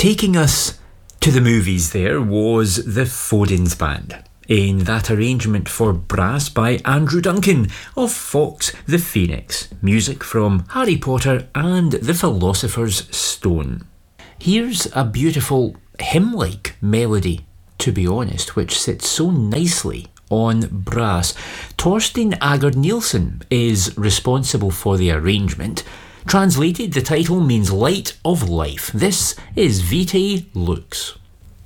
Taking us to the movies there was the Fodens Band, in that arrangement for brass by Andrew Duncan of Fawkes the Phoenix, music from Harry Potter and the Philosopher's Stone. Here's a beautiful hymn-like melody, to be honest, which sits so nicely on brass. Torstein Agard Nielsen is responsible for the arrangement. Translated, the title means Light of Life. This is Vitae Lux.